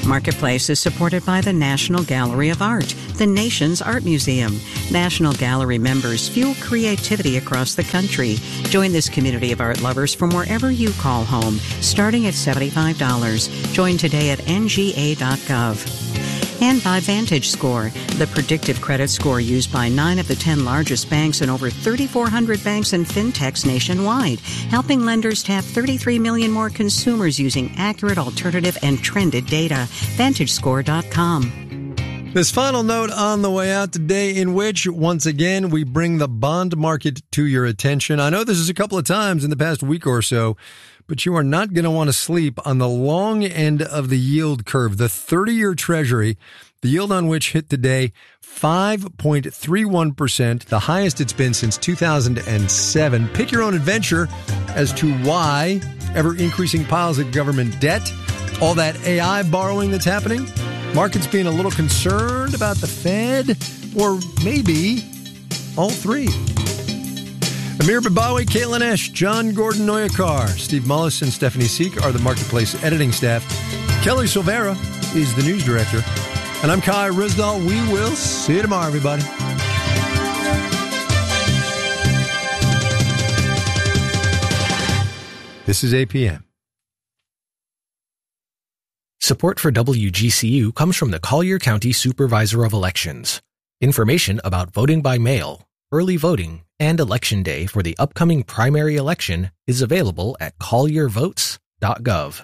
Marketplace is supported by the National Gallery of Art, the nation's art museum. National Gallery members fuel creativity across the country. Join this community of art lovers from wherever you call home, starting at $75. Join today at nga.gov. And by VantageScore, the predictive credit score used by 9 of the 10 largest banks and over 3,400 banks and fintechs nationwide, helping lenders tap 33 million more consumers using accurate, alternative, and trended data. VantageScore.com. This final note on the way out today, in which, once again, we bring the bond market to your attention. I know this is a couple of times in the past week or so, but you are not going to want to sleep on the long end of the yield curve. The 30-year Treasury, the yield on which hit today 5.31%, the highest it's been since 2007. Pick your own adventure as to why ever-increasing piles of government debt, all that AI borrowing that's happening, markets being a little concerned about the Fed, or maybe all three. Amir Babawi, Caitlin Esch, John Gordon Noyakar, Steve Mullis, and Stephanie Seek are the Marketplace editing staff. Kelly Silvera is the news director. And I'm Kai Rizdal. We will see you tomorrow, everybody. This is APM. Support for WGCU comes from the Collier County Supervisor of Elections. Information about voting by mail, early voting, and Election Day for the upcoming primary election is available at colliervotes.gov.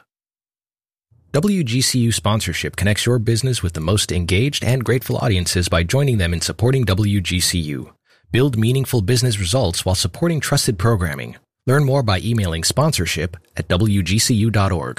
WGCU sponsorship connects your business with the most engaged and grateful audiences by joining them in supporting WGCU. Build meaningful business results while supporting trusted programming. Learn more by emailing sponsorship at wgcu.org.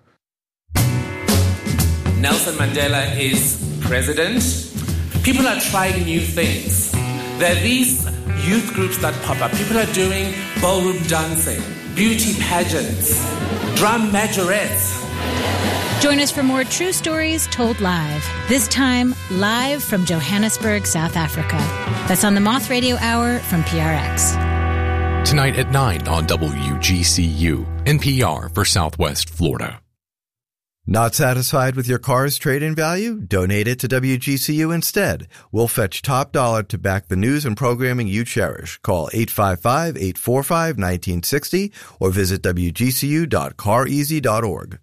Nelson Mandela is president. People are trying new things. There are these youth groups that pop up. People are doing ballroom dancing, beauty pageants, drum majorettes. Join us for more true stories told live. This time, live from Johannesburg, South Africa. That's on the Moth Radio Hour from PRX. Tonight at 9 on WGCU, NPR for Southwest Florida. Not satisfied with your car's trade-in value? Donate it to WGCU instead. We'll fetch top dollar to back the news and programming you cherish. Call 855-845-1960 or visit wgcu.careasy.org.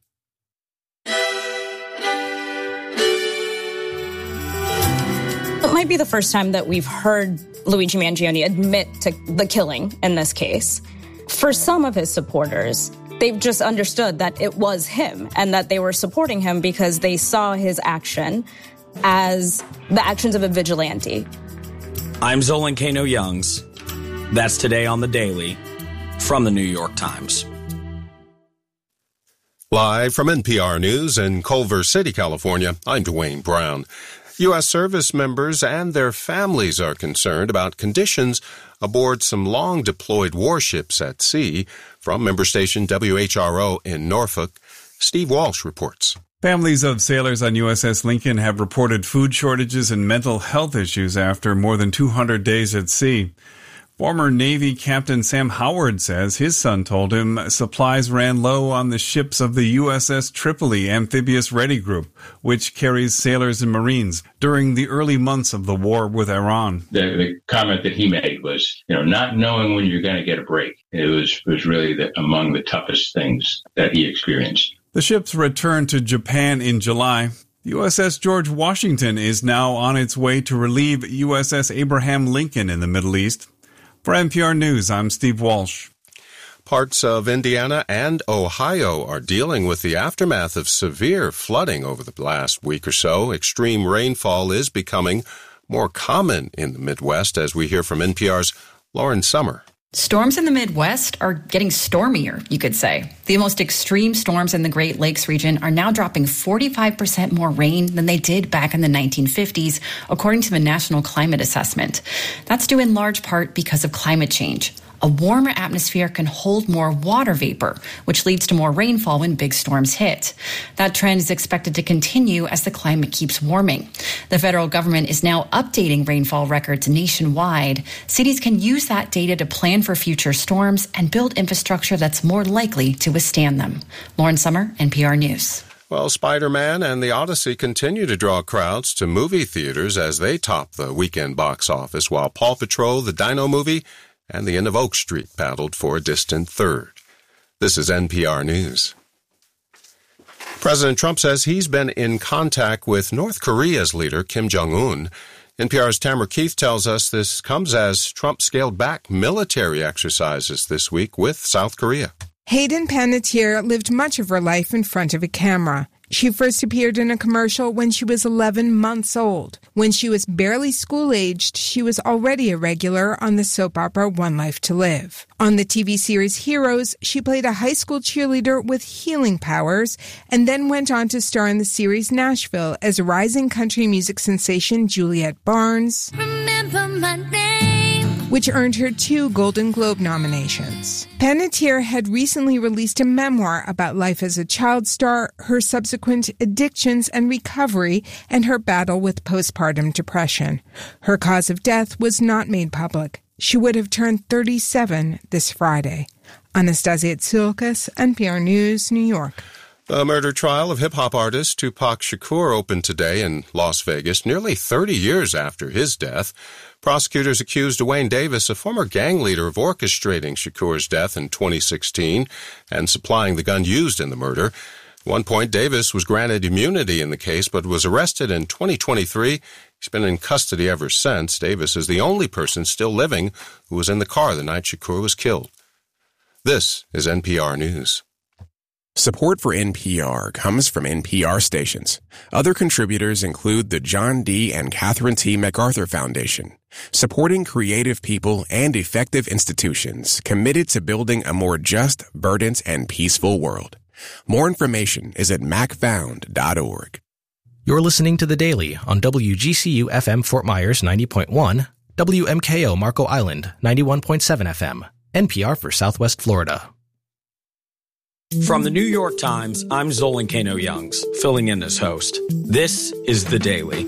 It might be the first time that we've heard Luigi Mangione admit to the killing in this case. For some of his supporters, they've just understood that it was him and that they were supporting him because they saw his action as the actions of a vigilante. I'm Zolan Kano-Youngs. That's today on The Daily from the New York Times. Live from NPR News in Culver City, California, I'm Dwayne Brown. U.S. service members and their families are concerned about conditions aboard some long-deployed warships at sea. From member station WHRO in Norfolk, Steve Walsh reports. Families of sailors on USS Lincoln have reported food shortages and mental health issues after more than 200 days at sea. Former Navy Captain Sam Howard says his son told him supplies ran low on the ships of the USS Tripoli Amphibious Ready Group, which carries sailors and Marines, during the early months of the war with Iran. The comment that he made was, not knowing when you're going to get a break. It was really among the toughest things that he experienced. The ships returned to Japan in July. The USS George Washington is now on its way to relieve USS Abraham Lincoln in the Middle East. For NPR News, I'm Steve Walsh. Parts of Indiana and Ohio are dealing with the aftermath of severe flooding over the last week or so. Extreme rainfall is becoming more common in the Midwest, as we hear from NPR's Lauren Sommer. Storms in the Midwest are getting stormier, you could say. The most extreme storms in the Great Lakes region are now dropping 45% more rain than they did back in the 1950s, according to the National Climate Assessment. That's due in large part because of climate change. A warmer atmosphere can hold more water vapor, which leads to more rainfall when big storms hit. That trend is expected to continue as the climate keeps warming. The federal government is now updating rainfall records nationwide. Cities can use that data to plan for future storms and build infrastructure that's more likely to withstand them. Lauren Sommer, NPR News. Well, Spider-Man and The Odyssey continue to draw crowds to movie theaters as they top the weekend box office, while Paw Patrol, the Dino Movie, and The End of Oak Street battled for a distant third. This is NPR News. President Trump says he's been in contact with North Korea's leader, Kim Jong-un. NPR's Tamara Keith tells us this comes as Trump scaled back military exercises this week with South Korea. Hayden Panettiere lived much of her life in front of a camera. She first appeared in a commercial when she was 11 months old. When she was barely school-aged, she was already a regular on the soap opera One Life to Live. On the TV series Heroes, she played a high school cheerleader with healing powers and then went on to star in the series Nashville as rising country music sensation Juliet Barnes. Remember my name, which earned her 2 Golden Globe nominations. Panettiere had recently released a memoir about life as a child star, her subsequent addictions and recovery, and her battle with postpartum depression. Her cause of death was not made public. She would have turned 37 this Friday. Anastasia Tsoukas, NPR News, New York. The murder trial of hip-hop artist Tupac Shakur opened today in Las Vegas, nearly 30 years after his death. Prosecutors accused Dwayne Davis, a former gang leader, of orchestrating Shakur's death in 2016 and supplying the gun used in the murder. At one point, Davis was granted immunity in the case, but was arrested in 2023. He's been in custody ever since. Davis is the only person still living who was in the car the night Shakur was killed. This is NPR News. Support for NPR comes from NPR stations. Other contributors include the John D. and Catherine T. MacArthur Foundation, supporting creative people and effective institutions committed to building a more just, verdant, and peaceful world. More information is at macfound.org. You're listening to The Daily on WGCU FM Fort Myers 90.1, WMKO Marco Island 91.7 FM, NPR for Southwest Florida. From the New York Times, I'm Zolan Kano-Youngs, filling in as host. This is The Daily.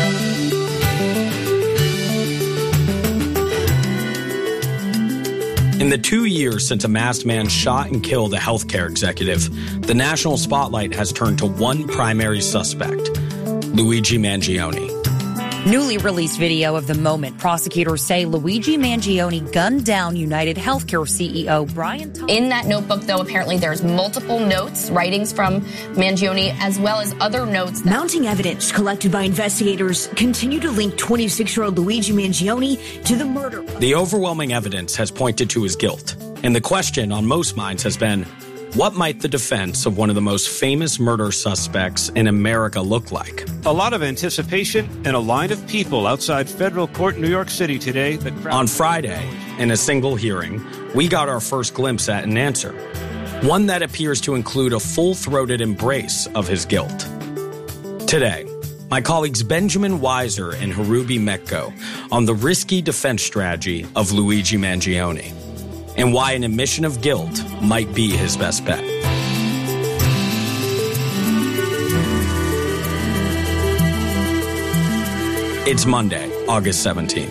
In the 2 years since a masked man shot and killed a healthcare executive, the national spotlight has turned to one primary suspect, Luigi Mangione. Newly released video of the moment, prosecutors say Luigi Mangione gunned down United Healthcare CEO Brian Thompson. In that notebook, though, apparently there's multiple notes, writings from Mangione, as well as other notes. Mounting evidence collected by investigators continue to link 26-year-old Luigi Mangione to the murder. The overwhelming evidence has pointed to his guilt, and the question on most minds has been, what might the defense of one of the most famous murder suspects in America look like? A lot of anticipation and a line of people outside federal court in New York City today. On Friday, in a single hearing, we got our first glimpse at an answer, one that appears to include a full-throated embrace of his guilt. Today, my colleagues Benjamin Weiser and Harubi Mekko on the risky defense strategy of Luigi Mangione, and why an admission of guilt might be his best bet. It's Monday, August 17th.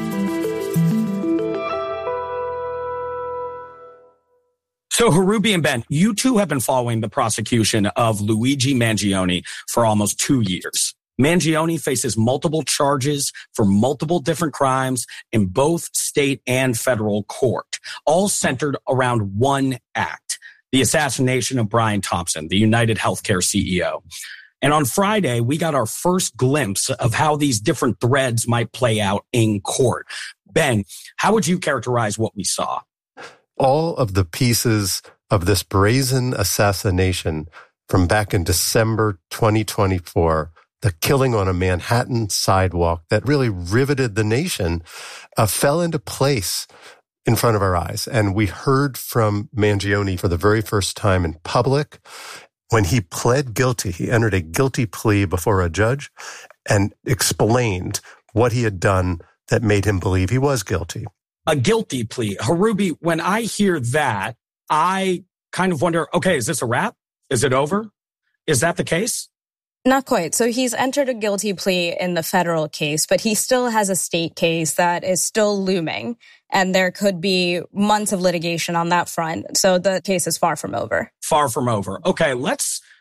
So Harubi and Ben, you two have been following the prosecution of Luigi Mangione for almost 2 years. Mangione faces multiple charges for multiple different crimes in both state and federal court, all centered around one act, the assassination of Brian Thompson, the United Healthcare CEO. And on Friday, we got our first glimpse of how these different threads might play out in court. Ben, how would you characterize what we saw? All of the pieces of this brazen assassination from back in December 2024, the killing on a Manhattan sidewalk that really riveted the nation, fell into place in front of our eyes. And we heard from Mangione for the very first time in public. When he pled guilty, he entered a guilty plea before a judge and explained what he had done that made him believe he was guilty. A guilty plea. Harubi, when I hear that, I kind of wonder, okay, is this a wrap? Is it over? Is that the case? Not quite. So he's entered a guilty plea in the federal case, but he still has a state case that is still looming, and there could be months of litigation on that front. So the case is far from over. Far from over. Okay, let's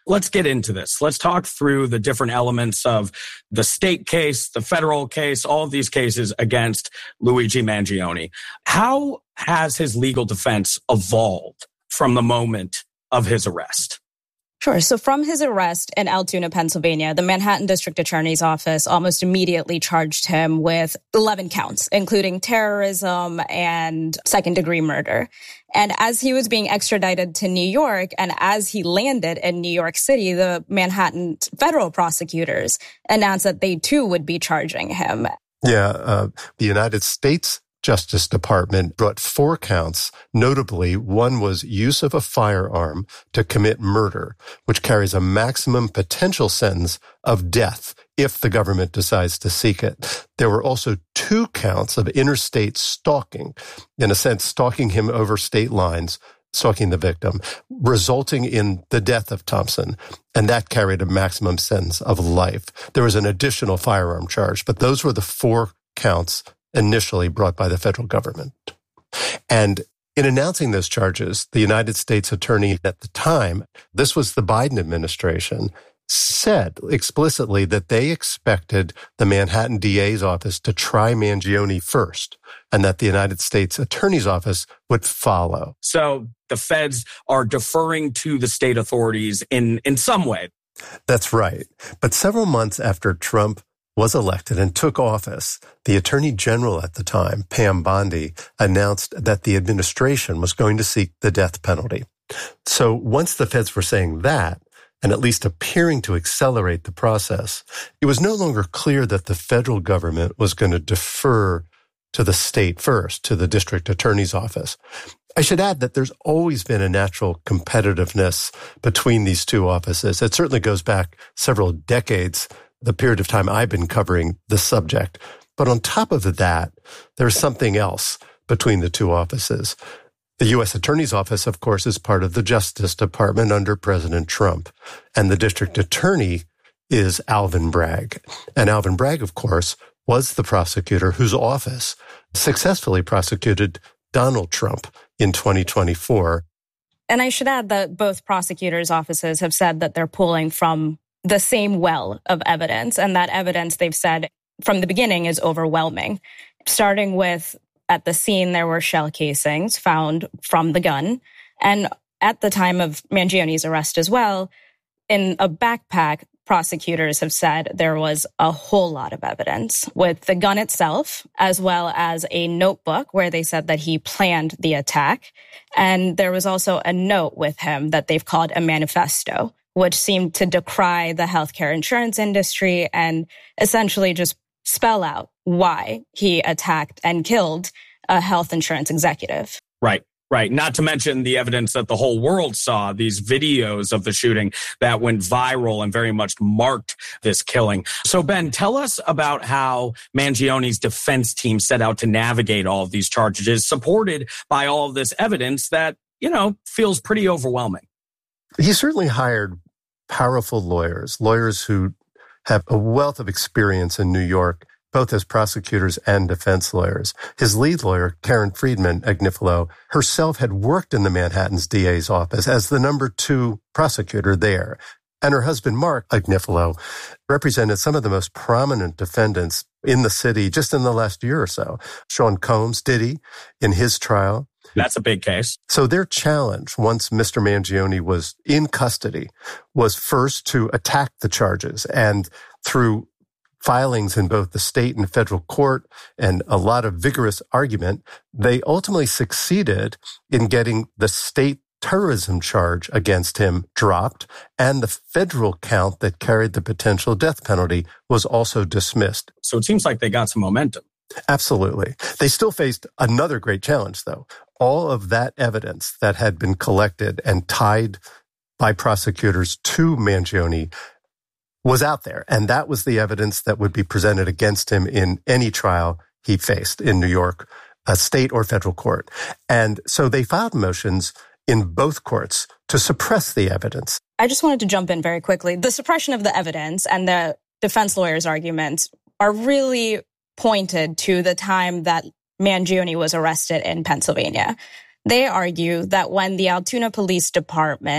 Let's get into this. Let's talk through the different elements of the state case, the federal case, all of these cases against Luigi Mangione. How has his legal defense evolved from the moment of his arrest? Sure. So from his arrest in Altoona, Pennsylvania, the Manhattan District Attorney's Office almost immediately charged him with 11 counts, including terrorism and second-degree murder. And as he was being extradited to New York, and as he landed in New York City, the Manhattan federal prosecutors announced that they too would be charging him. Yeah, the United States Justice Department brought 4 counts. Notably, one was use of a firearm to commit murder, which carries a maximum potential sentence of death if the government decides to seek it. There were also 2 counts of interstate stalking, in a sense, stalking him over state lines, stalking the victim, resulting in the death of Thompson. And that carried a maximum sentence of life. There was an additional firearm charge, but those were the 4 counts initially brought by the federal government. And in announcing those charges, the United States attorney at the time, this was the Biden administration, said explicitly that they expected the Manhattan DA's office to try Mangione first, and that the United States Attorney's Office would follow. So the feds are deferring to the state authorities in some way. That's right. But several months after Trump was elected and took office, the Attorney General at the time, Pam Bondi, announced that the administration was going to seek the death penalty. So once the feds were saying that, and at least appearing to accelerate the process, it was no longer clear that the federal government was going to defer to the state first, to the district attorney's office. I should add that there's always been a natural competitiveness between these two offices. It certainly goes back several decades, the period of time I've been covering the subject. But on top of that, there's something else between the two offices. The U.S. Attorney's Office, of course, is part of the Justice Department under President Trump. And the district attorney is Alvin Bragg. And Alvin Bragg, of course, was the prosecutor whose office successfully prosecuted Donald Trump in 2024. And I should add that both prosecutors' offices have said that they're pulling from the same well of evidence, and that evidence, they've said from the beginning, is overwhelming. Starting with, at the scene, there were shell casings found from the gun. And at the time of Mangione's arrest as well, in a backpack, prosecutors have said there was a whole lot of evidence with the gun itself, as well as a notebook where they said that he planned the attack. And there was also a note with him that they've called a manifesto, which seemed to decry the healthcare insurance industry and essentially just spell out why he attacked and killed a health insurance executive. Right. Not to mention the evidence that the whole world saw, these videos of the shooting that went viral and very much marked this killing. So, Ben, tell us about how Mangione's defense team set out to navigate all of these charges, supported by all of this evidence that, feels pretty overwhelming. He certainly hired powerful lawyers who have a wealth of experience in New York, both as prosecutors and defense lawyers. His lead lawyer, Karen Friedman Agnifilo, herself had worked in the Manhattan's DA's office as the number 2 prosecutor there. And her husband, Mark Agnifilo, represented some of the most prominent defendants in the city just in the last year or so. Sean Combs, Diddy, in his trial. That's a big case. So their challenge, once Mr. Mangione was in custody, was first to attack the charges. And through filings in both the state and federal court and a lot of vigorous argument, they ultimately succeeded in getting the state terrorism charge against him dropped, and the federal count that carried the potential death penalty was also dismissed. So it seems like they got some momentum. Absolutely. They still faced another great challenge, though. All of that evidence that had been collected and tied by prosecutors to Mangione was out there. And that was the evidence that would be presented against him in any trial he faced in New York, a state or federal court. And so they filed motions in both courts to suppress the evidence. I just wanted to jump in very quickly. The suppression of the evidence and the defense lawyers' arguments are really pointed to the time that Mangione was arrested in Pennsylvania. They argue that when the Altoona Police Department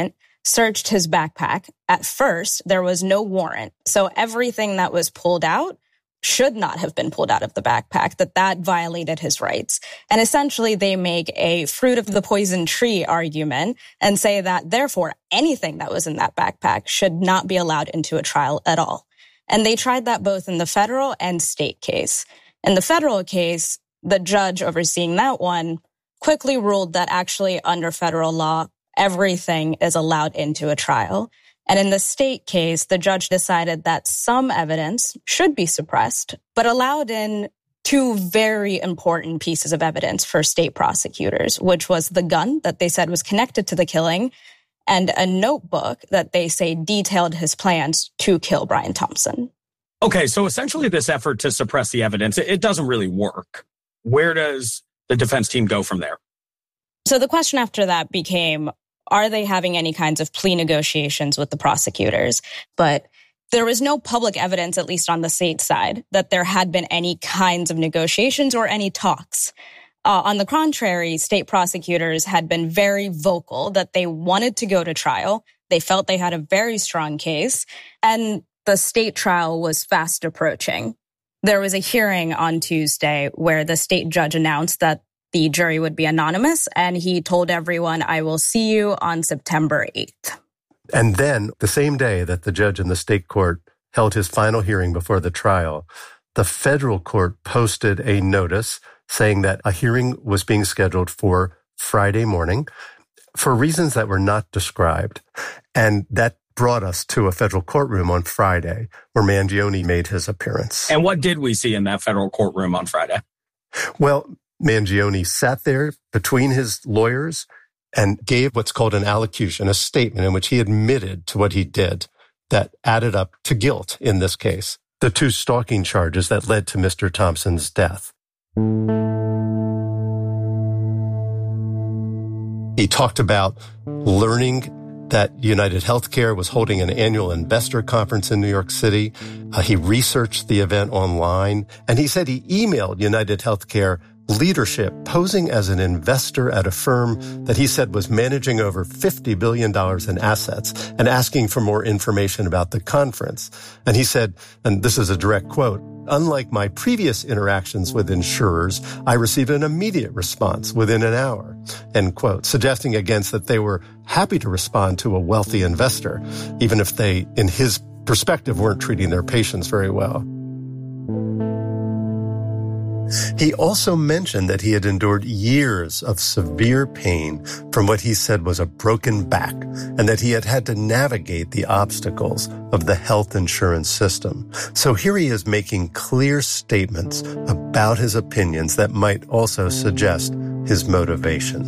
searched his backpack. At first, there was no warrant. So everything that was pulled out should not have been pulled out of the backpack, that violated his rights. And essentially, they make a fruit of the poison tree argument and say that, therefore, anything that was in that backpack should not be allowed into a trial at all. And they tried that both in the federal and state case. In the federal case, the judge overseeing that one quickly ruled that actually under federal law, everything is allowed into a trial. And in the state case, the judge decided that some evidence should be suppressed, but allowed in two very important pieces of evidence for state prosecutors, which was the gun that they said was connected to the killing and a notebook that they say detailed his plans to kill Brian Thompson. Okay, so essentially this effort to suppress the evidence, it doesn't really work. Where does the defense team go from there? So the question after that became, are they having any kinds of plea negotiations with the prosecutors? But there was no public evidence, at least on the state side, that there had been any kinds of negotiations or any talks. On the contrary, state prosecutors had been very vocal that they wanted to go to trial. They felt they had a very strong case, and the state trial was fast approaching. There was a hearing on Tuesday where the state judge announced that the jury would be anonymous, and he told everyone, I will see you on September 8th. And then, the same day that the judge in the state court held his final hearing before the trial, the federal court posted a notice saying that a hearing was being scheduled for Friday morning for reasons that were not described. And that brought us to a federal courtroom on Friday where Mangione made his appearance. And what did we see in that federal courtroom on Friday? Well, Mangione sat there between his lawyers and gave what's called an allocution, a statement in which he admitted to what he did that added up to guilt in this case, the two stalking charges that led to Mr. Thompson's death. He talked about learning that United Healthcare was holding an annual investor conference in New York City. He researched the event online, and he said he emailed United Healthcare leadership posing as an investor at a firm that he said was managing over $50 billion in assets and asking for more information about the conference. And he said, and this is a direct quote, unlike my previous interactions with insurers, I received an immediate response within an hour, end quote, suggesting against that they were happy to respond to a wealthy investor, even if they, in his perspective, weren't treating their patients very well. He also mentioned that he had endured years of severe pain from what he said was a broken back, and that he had had to navigate the obstacles of the health insurance system. So here he is making clear statements about his opinions that might also suggest his motivation.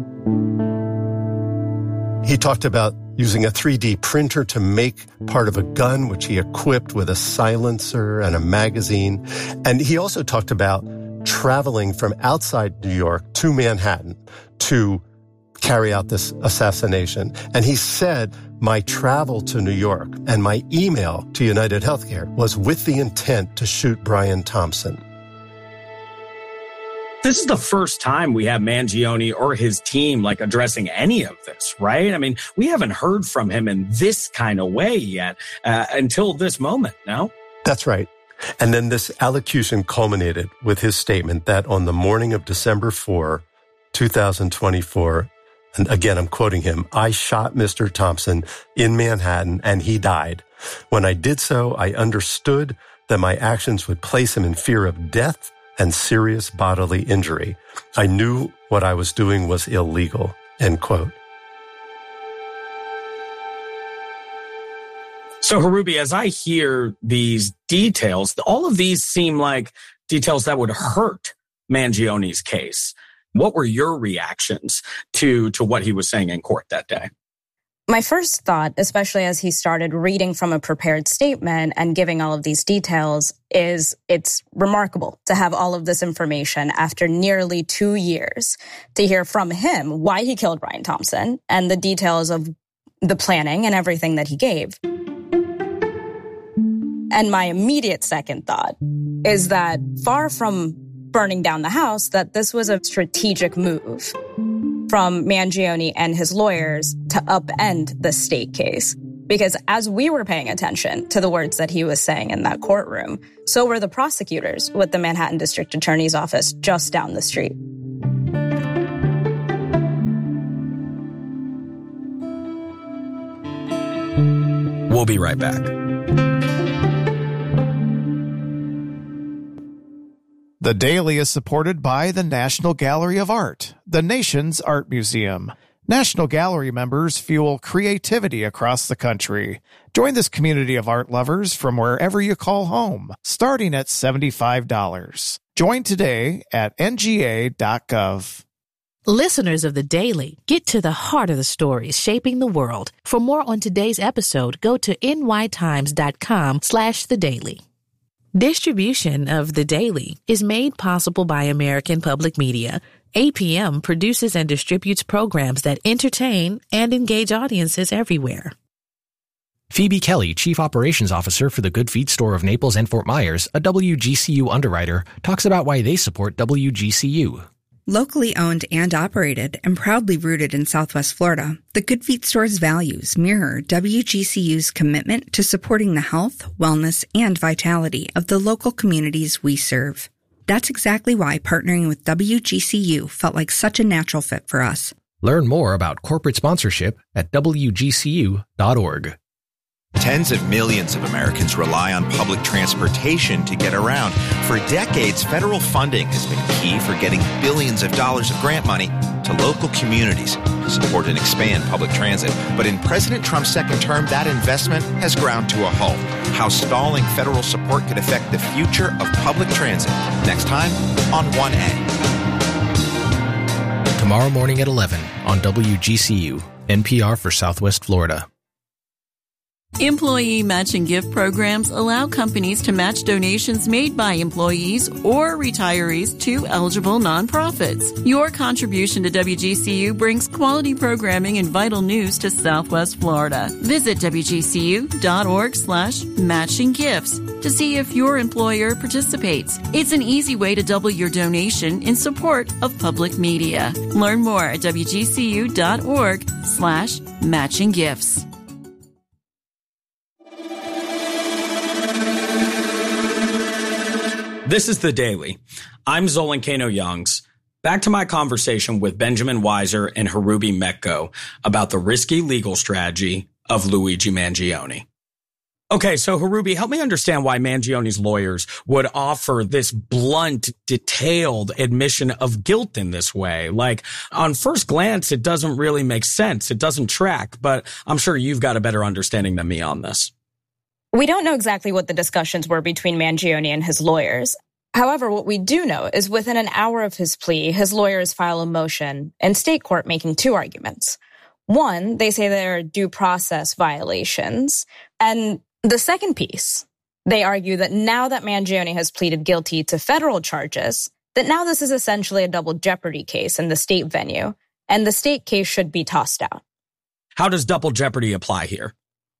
He talked about using a 3D printer to make part of a gun, which he equipped with a silencer and a magazine. And he also talked about traveling from outside New York to Manhattan to carry out this assassination. And he said, my travel to New York and my email to United Healthcare was with the intent to shoot Brian Thompson. This is the first time we have Mangione or his team addressing any of this, right? I mean, we haven't heard from him in this kind of way yet until this moment, no? That's right. And then this allocution culminated with his statement that on the morning of December 4, 2024, and again, I'm quoting him, I shot Mr. Thompson in Manhattan and he died. When I did so, I understood that my actions would place him in fear of death and serious bodily injury. I knew what I was doing was illegal, end quote. So, Harubi, as I hear these details, all of these seem like details that would hurt Mangione's case. What were your reactions to what he was saying in court that day? My first thought, especially as he started reading from a prepared statement and giving all of these details, is it's remarkable to have all of this information after nearly 2 years, to hear from him why he killed Brian Thompson and the details of the planning and everything that he gave. And my immediate second thought is that far from burning down the house, that this was a strategic move from Mangione and his lawyers to upend the state case. Because as we were paying attention to the words that he was saying in that courtroom, so were the prosecutors with the Manhattan District Attorney's Office just down the street. We'll be right back. The Daily is supported by the National Gallery of Art, the nation's art museum. National Gallery members fuel creativity across the country. Join this community of art lovers from wherever you call home, starting at $75. Join today at nga.gov. Listeners of The Daily, get to the heart of the stories shaping the world. For more on today's episode, go to nytimes.com/thedaily. Distribution of The Daily is made possible by American Public Media. APM produces and distributes programs that entertain and engage audiences everywhere. Phoebe Kelly, Chief Operations Officer for the Good Feet store of Naples and Fort Myers, a WGCU underwriter, talks about why they support WGCU. Locally owned and operated and proudly rooted in Southwest Florida, the Good Feet store's values mirror WGCU's commitment to supporting the health, wellness, and vitality of the local communities we serve. That's exactly why partnering with WGCU felt like such a natural fit for us. Learn more about corporate sponsorship at WGCU.org. Tens of millions of Americans rely on public transportation to get around. For decades, federal funding has been key for getting billions of dollars of grant money to local communities to support and expand public transit. But in President Trump's second term, that investment has ground to a halt. How stalling federal support could affect the future of public transit. Next time on 1A. Tomorrow morning at 11 on WGCU, NPR for Southwest Florida. Employee matching gift programs allow companies to match donations made by employees or retirees to eligible nonprofits. Your contribution to WGCU brings quality programming and vital news to Southwest Florida. Visit WGCU.org/matching gifts to see if your employer participates. It's an easy way to double your donation in support of public media. Learn more at WGCU.org/matching gifts. This is The Daily. I'm Zolan Kano-Youngs. Back to my conversation with Benjamin Weiser and Harubi Mekko about the risky legal strategy of Luigi Mangione. Okay, so Harubi, help me understand why Mangione's lawyers would offer this blunt, detailed admission of guilt in this way. Like, on first glance, it doesn't really make sense. It doesn't track, but I'm sure you've got a better understanding than me on this. We don't know exactly what the discussions were between Mangione and his lawyers. However, what we do know is within an hour of his plea, his lawyers file a motion in state court making two arguments. One, they say there are due process violations. And the second piece, they argue that now that Mangione has pleaded guilty to federal charges, that now this is essentially a double jeopardy case in the state venue, and the state case should be tossed out. How does double jeopardy apply here?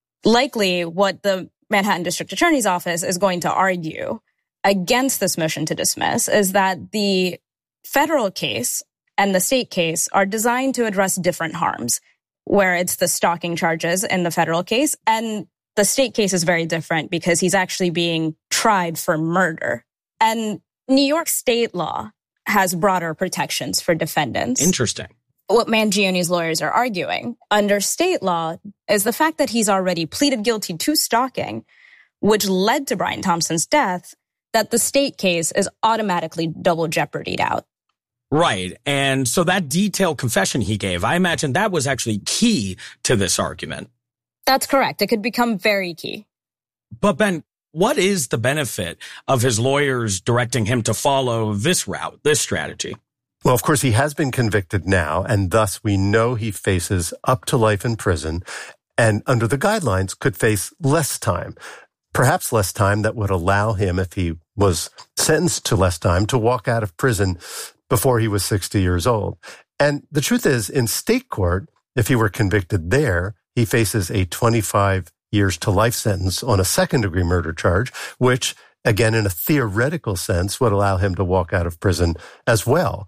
Likely what the Manhattan District Attorney's Office is going to argue against this motion to dismiss is that the federal case and the state case are designed to address different harms, where it's the stalking charges in the federal case, and the state case is very different because he's actually being tried for murder. And New York state law has broader protections for defendants. Interesting. What Mangione's lawyers are arguing under state law is the fact that he's already pleaded guilty to stalking, which led to Brian Thompson's death, that the state case is automatically double jeopardied out. Right. And so that detailed confession he gave, I imagine that was actually key to this argument. That's correct. It could become very key. But Ben, what is the benefit of his lawyers directing him to follow this route, this strategy? Well, of course, he has been convicted now, and thus we know he faces up to life in prison, and under the guidelines could face less time, perhaps less time that would allow him, if he was sentenced to less time, to walk out of prison before he was 60 years old. And the truth is, in state court, if he were convicted there, he faces a 25 years to life sentence on a second-degree murder charge, which, again, in a theoretical sense, would allow him to walk out of prison as well.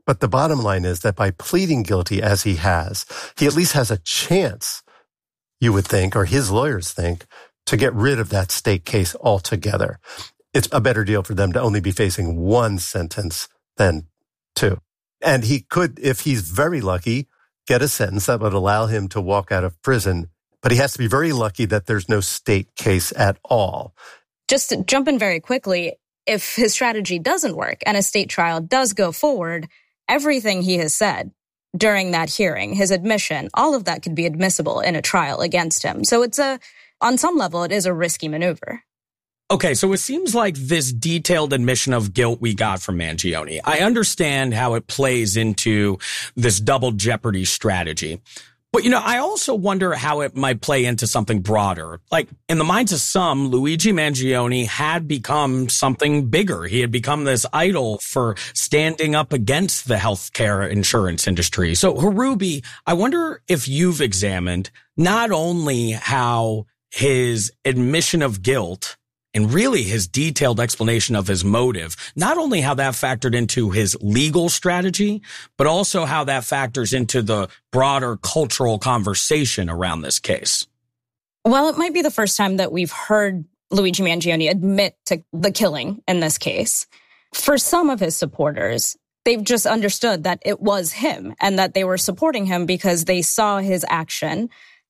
But the bottom line is that by pleading guilty as he at least has a chance, you would think, or his lawyers think, to get rid of that state case altogether. It's a better deal for them to only be facing one sentence than two. And he could, if he's very lucky, get a sentence that would allow him to walk out of prison. But he has to be very lucky that there's no state case at all. Just to jump in very quickly, if his strategy doesn't work and a state trial does go forward, everything he has said during that hearing, his admission, all of that could be admissible in a trial against him. So on some level, it is a risky maneuver. Okay, so it seems like this detailed admission of guilt we got from Mangione, I understand how it plays into this double jeopardy strategy. But, I also wonder how it might play into something broader. Like, in the minds of some, Luigi Mangione had become something bigger. He had become this idol for standing up against the healthcare insurance industry. So, Hruby, I wonder if you've examined not only how his admission of guilt and really his detailed explanation of his motive, not only how that factored into his legal strategy, but also how that factors into the broader cultural conversation around this case. Well, it might be the first time that we've heard Luigi Mangione admit to the killing in this case. For some of his supporters, they've just understood that it was him and that they were supporting him because they saw his action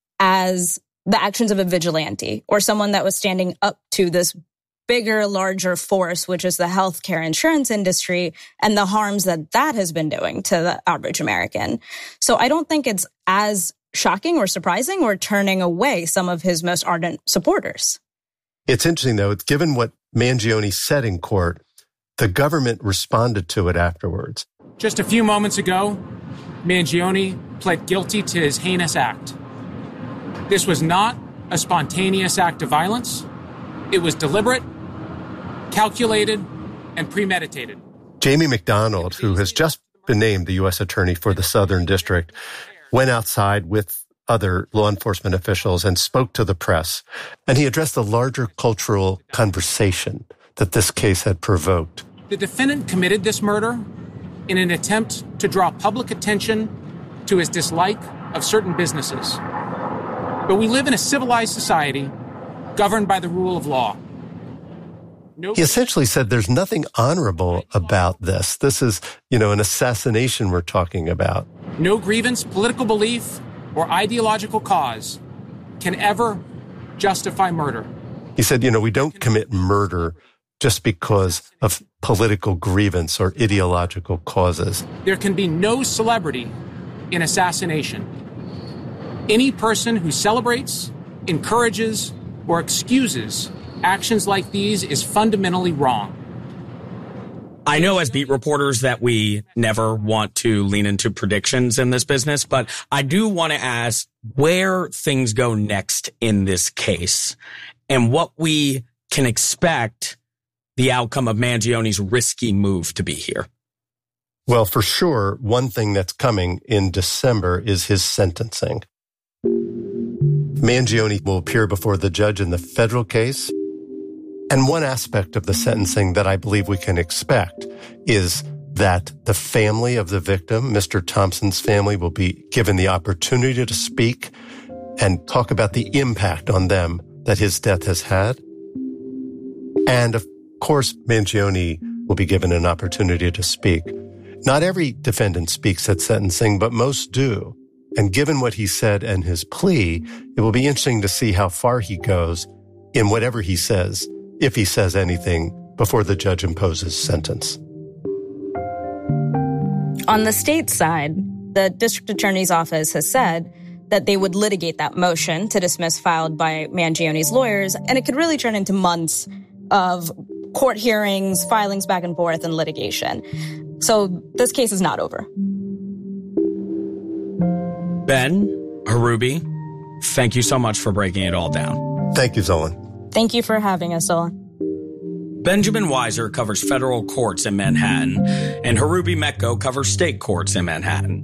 as the actions of a vigilante or someone that was standing up to this bigger, larger force, which is the healthcare insurance industry and the harms that has been doing to the average American. So I don't think it's as shocking or surprising or turning away some of his most ardent supporters. It's interesting, though, given what Mangione said in court, the government responded to it afterwards. Just a few moments ago, Mangione pled guilty to his heinous act. This was not a spontaneous act of violence. It was deliberate, calculated, and premeditated. Jamie McDonald, who has just been named the U.S. Attorney for the Southern District, went outside with other law enforcement officials and spoke to the press. And he addressed the larger cultural conversation that this case had provoked. The defendant committed this murder in an attempt to draw public attention to his dislike of certain businesses. But we live in a civilized society governed by the rule of law. He essentially said there's nothing honorable about this. This is, an assassination we're talking about. No grievance, political belief, or ideological cause can ever justify murder. He said, we don't commit murder just because of political grievance or ideological causes. There can be no celebrity in assassination. Any person who celebrates, encourages, or excuses actions like these is fundamentally wrong. I know as beat reporters that we never want to lean into predictions in this business, but I do want to ask where things go next in this case and what we can expect the outcome of Mangione's risky move to be here. Well, for sure, one thing that's coming in December is his sentencing. Mangione will appear before the judge in the federal case. And one aspect of the sentencing that I believe we can expect is that the family of the victim, Mr. Thompson's family, will be given the opportunity to speak and talk about the impact on them that his death has had. And of course, Mangione will be given an opportunity to speak. Not every defendant speaks at sentencing, but most do. And given what he said and his plea, it will be interesting to see how far he goes in whatever he says, if he says anything, before the judge imposes sentence. On the state side, the district attorney's office has said that they would litigate that motion to dismiss filed by Mangione's lawyers, and it could really turn into months of court hearings, filings back and forth, and litigation. So this case is not over. Ben, Hruby, thank you so much for breaking it all down. Thank you, Zolan. Thank you for having us, Zolan. Benjamin Weiser covers federal courts in Manhattan, and Hruby Mekko covers state courts in Manhattan.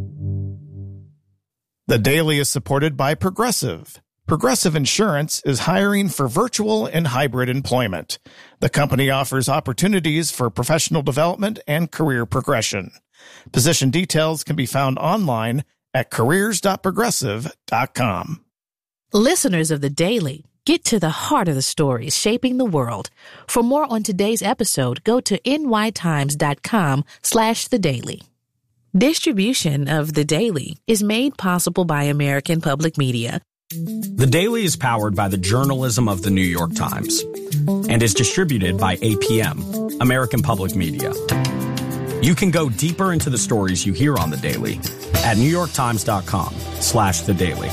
The Daily is supported by Progressive. Progressive Insurance is hiring for virtual and hybrid employment. The company offers opportunities for professional development and career progression. Position details can be found online at careers.progressive.com. Listeners of The Daily, get to the heart of the stories shaping the world. For more on today's episode, go to nytimes.com/thedaily. Distribution of The Daily is made possible by American Public Media. The Daily is powered by the journalism of the New York Times and is distributed by APM, American Public Media. You can go deeper into the stories you hear on The Daily at NewYorkTimes.com/thedaily.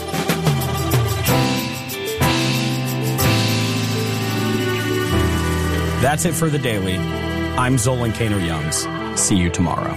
That's it for The Daily. I'm Zolan Kano-Youngs. See you tomorrow.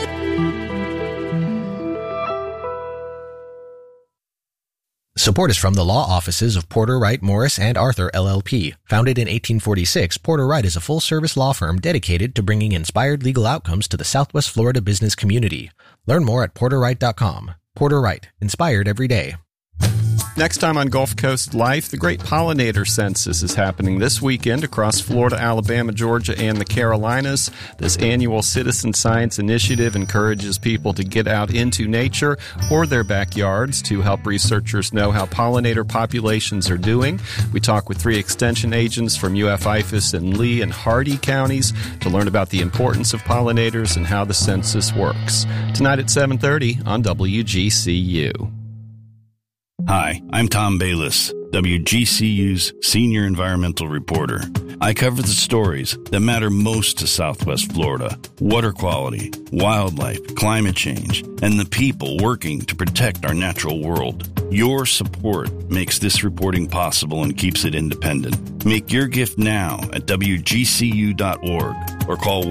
Support is from the law offices of Porter, Wright, Morris, and Arthur, LLP. Founded in 1846, Porter, Wright is a full-service law firm dedicated to bringing inspired legal outcomes to the Southwest Florida business community. Learn more at porterwright.com. Porter, Wright. Inspired every day. Next time on Gulf Coast Life, the Great Pollinator Census is happening this weekend across Florida, Alabama, Georgia, and the Carolinas. This annual citizen science initiative encourages people to get out into nature or their backyards to help researchers know how pollinator populations are doing. We talk with 3 extension agents from UF-IFAS and Lee and Hardee counties to learn about the importance of pollinators and how the census works. Tonight at 7:30 on WGCU. Hi, I'm Tom Bayless, WGCU's senior environmental reporter. I cover the stories that matter most to Southwest Florida: water quality, wildlife, climate change, and the people working to protect our natural world. Your support makes this reporting possible and keeps it independent. Make your gift now at WGCU.org or call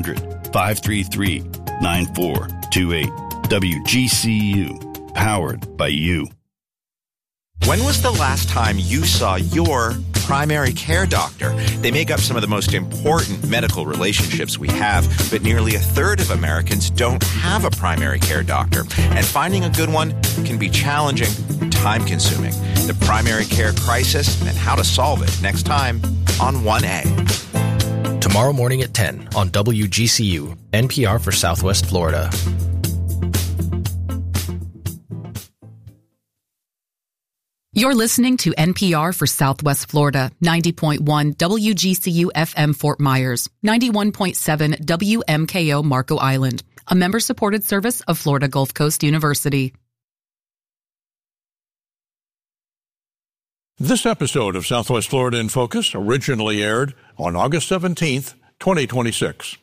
1-800-533-9428. WGCU, powered by you. When was the last time you saw your primary care doctor? They make up some of the most important medical relationships we have, but nearly a third of Americans don't have a primary care doctor. And finding a good one can be challenging and time-consuming. The primary care crisis and how to solve it next time on 1A. Tomorrow morning at 10 on WGCU, NPR for Southwest Florida. You're listening to NPR for Southwest Florida, 90.1 WGCU FM Fort Myers, 91.7 WMKO Marco Island, a member-supported service of Florida Gulf Coast University. This episode of Southwest Florida in Focus originally aired on August 17th, 2026.